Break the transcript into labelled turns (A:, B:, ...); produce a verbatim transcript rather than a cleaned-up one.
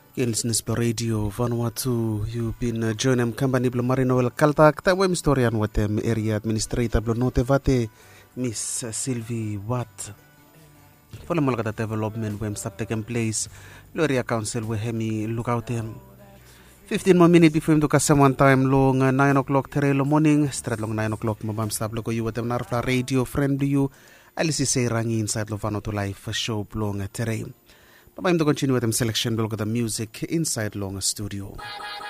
A: Listeners per radio Vanuatu, you've been uh, joining company blo marino el kaltak ta wem historian watem area administrator blo notevate Miss Sylvie Watt. For the Malgata development wem start taking place, Loria Council we hemi look out him. Fifteen more minutes before him to cast one time long uh, nine o'clock terelo morning, straight long nine o'clock mabam stab logo you watem narfla radio friend do you Alice say rangi inside Lovano to life show long terrain. I'm going to continue with them selection. We'll look at the music inside Long Studio.